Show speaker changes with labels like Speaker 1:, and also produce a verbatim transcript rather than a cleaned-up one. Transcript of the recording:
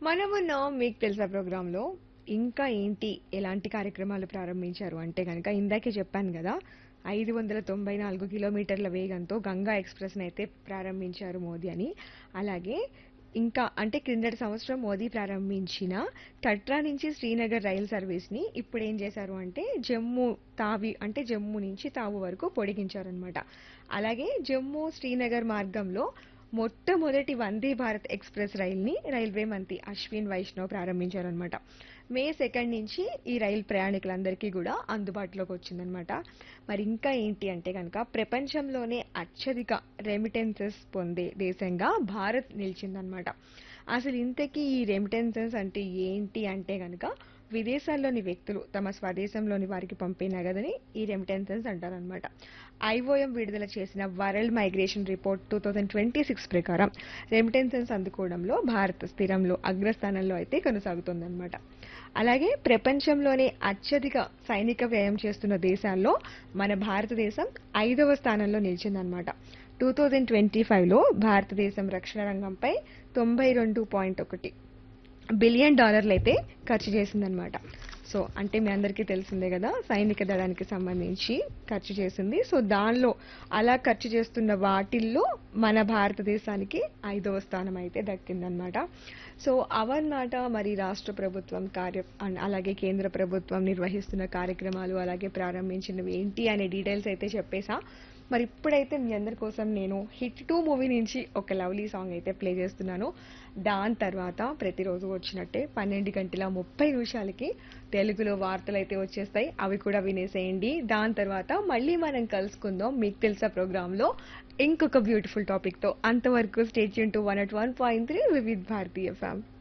Speaker 1: మనమున్నాం మీకు తెలుసా ప్రోగ్రాంలో. ఇంకా ఏంటి ఎలాంటి కార్యక్రమాలు ప్రారంభించారు అంటే గనక ఇందాకే చెప్పాను గదా! ఐదు వందల తొంభై నాలుగు కిలోమీటర్ల వేగంతో గంగా ఎక్స్‌ప్రెస్‌ని అయితే ప్రారంభించారు మోదీ అని. అలాగే ఇంకా అంటే క్రిందటి సంవత్సరం మోదీ ప్రారంభించిన కట్రా నుంచి శ్రీనగర్ రైలు సర్వీస్‌ని ఇప్పుడేం చేశారు అంటే జమ్మూ తావి అంటే జమ్మూ నుంచి తావు వరకు పొడిగించారనమాట. అలాగే జమ్మూ శ్రీనగర్ మార్గంలో మొట్టమొదటి వందే భారత్ ఎక్స్‌ప్రెస్ రైల్‌ని రైల్వే మంత్రి అశ్విన్ వైష్ణవ్ ప్రారంభించారనమాట. మే సెకండ్ నుంచి ఈ రైలు ప్రయాణికులందరికీ కూడా అందుబాటులోకి వచ్చిందనమాట. మరి ఇంకా ఏంటి అంటే గనక ప్రపంచంలోనే అత్యధిక రెమిటెన్సెస్ పొందే దేశంగా భారత్ నిలిచిందనమాట. అసలు ఇంతకీ ఈ రెమిటెన్సెస్ అంటే ఏంటి అంటే గనక విదేశాల్లోని వ్యక్తులు తమ స్వదేశంలోని వారికి పంపే నగదని ఈ రెమిటెన్సెస్ అంటారనమాట. ఐఓఎం విడుదల చేసిన world migration report two thousand twenty six ప్రకారం రెమిటెన్సెస్ అందుకోవడంలో భారత్ స్థిరంలో అగ్రస్థానంలో అయితే కొనసాగుతుందన్నమాట. అలాగే ప్రపంచంలోనే అత్యధిక సైనిక వ్యయం చేస్తున్న దేశాల్లో మన భారతదేశం ఐదవ స్థానంలో నిలిచిందనమాట. టూ థౌజండ్ ట్వంటీ ఫైవ్లో భారతదేశం రక్షణ రంగంపై తొంభై రెండు పాయింట్ ఒకటి బిలియన్ డాలర్లు అయితే ఖర్చు చేసిందనమాట. సో అంటే మీ అందరికీ తెలిసిందే కదా సైనిక దళానికి సంబంధించి ఖర్చు చేసింది. సో దానిలో అలా ఖర్చు చేస్తున్న వాటిల్లో మన భారతదేశానికి ఐదవ స్థానం అయితే దక్కిందనమాట. సో అవన్నమాట మరి రాష్ట్ర ప్రభుత్వం కార్య అన్- అలాగే కేంద్ర ప్రభుత్వం నిర్వహిస్తున్న కార్యక్రమాలు అలాగే ప్రారంభించినవి ఏంటి అనే డీటెయిల్స్ అయితే చెప్పేసా. మరి ఇప్పుడైతే మీ అందరి కోసం నేను హిట్ టూ మూవీ నుంచి ఒక లవ్లీ సాంగ్ అయితే ప్లే చేస్తున్నాను. దాని తర్వాత ప్రతిరోజు వచ్చినట్టే పన్నెండు గంటల ముప్పై నిమిషాలకి తెలుగులో వార్తలు అయితే వచ్చేస్తాయి, అవి కూడా వినేసేయండి. దాని తర్వాత మళ్ళీ మనం కలుసుకుందాం మీకు తెలుసా ప్రోగ్రాంలో ఇంకొక బ్యూటిఫుల్ టాపిక్తో. అంతవరకు state Yoon to one at one point three Vividh భారతీయ ఫ్యామ్.